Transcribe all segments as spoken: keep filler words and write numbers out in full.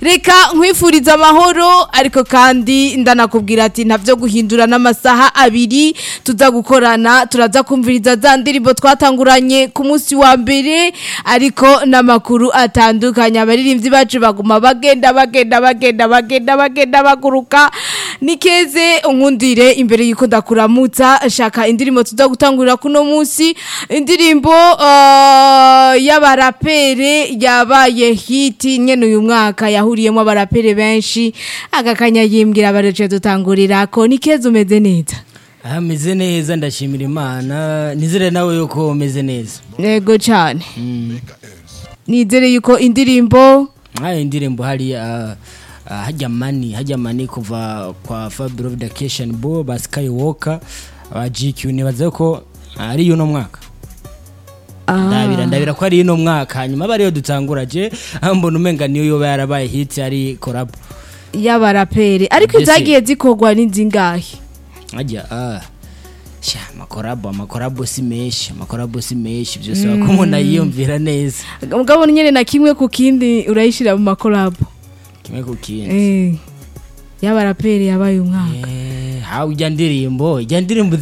reka nkwifuriza amahoro ariko kandi ndanakubwira ati ntavyo guhindura n'amasaha abiri tuza gukorana turaza kumviriza za ndirimbo twatanguranye ku munsi wa mbere ariko namakuru atandukanye abaririmbyi bacu baguma bagenda bagenda bagenda bagenda bagenda baguruka nikeze unkundire imbere yuko ndakuramutsa shaka indirimbo tuza gutangurira kuno munsi indirimbo uh, y'abarapere yabaye hiti nyene uyu mwaka yahuriyemo abarapere benshi agakanya yimbwira abareje dutangurira ko nikeze umeze neza ameze neza ndashimira Imana nizere nawe yuko umeze neza yego cyane mm. nizere yuko indirimbo ayo indirimbo hari uh, uh, hajya mani hajya mani kuva kwa Fabio Vacation Bo ba Skywalker aba G Q nibaze ko ari uno mwaka ah. ndabira ndabira ko ari uno mwaka hanyuma bariyo dutanguraje ambona umenga niyo yoba yarabaye hit ari collab y'abarapere ariko zagiye zikogwa n'inzingahe ajya ah sha makorabo makorabo si meshi makorabo si meshi byose mm. bakomona yiyumvira neza mugabo nyene na kimwe ku kindi urayishira mu makorabo kimwe ku kindi eh y'abarapere yabaye umwaka eh ha ujya ndirimbo ujya ndirimbo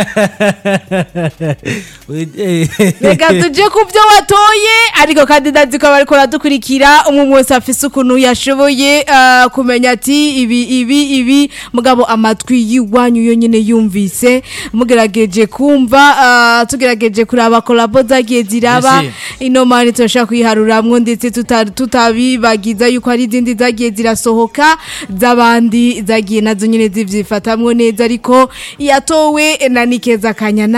reka tuje kubyo watoye ariko kandi ndaziko bariko radukurikira umwe wese afise ukuntu yashoboye uh, kumenya ati ibi ibi ibi mugabo amatwi yiwanyu yo nyene yumvise mugerageje kumva uh, tugerageje kuraba collabo zagiye ziraba yes, ino mani turashaka kwiharuramwo ndetse tutabibagiza yuko ari izindi zagiye zirasohoka zabandi zagiye nazo nyene zivyifatamwo neza ariko yatowe na Nikeza Kanyana